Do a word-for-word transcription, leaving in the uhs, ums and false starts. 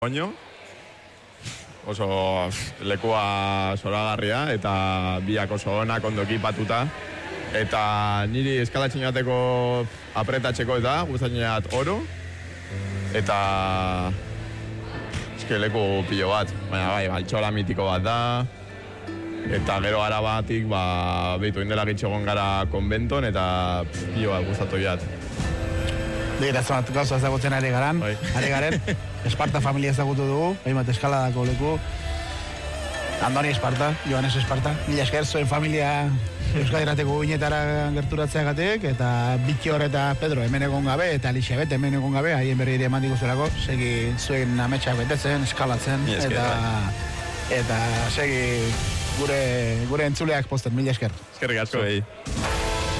Oño, oso lekua zoragarria eta biak oso onak ondo ekipatuta. Eta niri eskalatxin jateko apretatzeko eta gustatzen oro. Eta eske leku pilo bat, baina bai, altxola mitiko bat da. Eta gero Arabatik, ba, behitu indela gitxegon gara konbenton eta pilo bat gustatu jat. Begira, zonat gauza ezagutzen ari garan, ari garen, Esparta familia ezagutu dugu, behimat eskaladako leku. Andoni Esparta, Joanes Esparta, mila esker zuen familia Euskadi Irratiko guinetara gerturatzeagatik, eta Bitxor eta Pedro hemen egon gabe, eta Elixabet hemen egon gabe, haien berri ere eman diguzuelako, segi zuen ametsak betetzen, eskalatzen, eta, eta segi gure, gure entzuleak posten, mila esker. Eskerrik asko.